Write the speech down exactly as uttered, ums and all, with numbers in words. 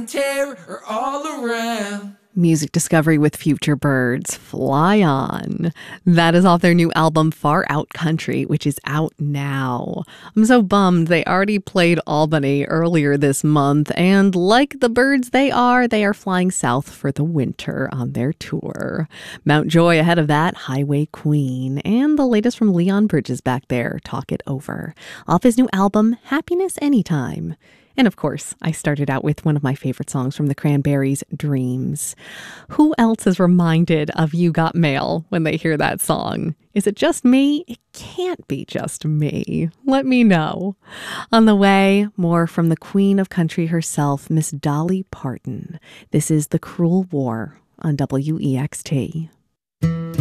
Terror all around. Music discovery with Future Birds, Fly On. That is off their new album, Far Out Country, which is out now. I'm so bummed they already played Albany earlier this month, and like the birds they are, they are flying south for the winter on their tour. Mount Joy ahead of that, Highway Queen, and the latest from Leon Bridges back there, Talk It Over, off his new album, Happiness Anytime. And of course, I started out with one of my favorite songs from the Cranberries, Dreams. Who else is reminded of You Got Mail when they hear that song? Is it just me? It can't be just me. Let me know. On the way, more from the Queen of Country herself, Miss Dolly Parton. This is The Cruel War on W E X T.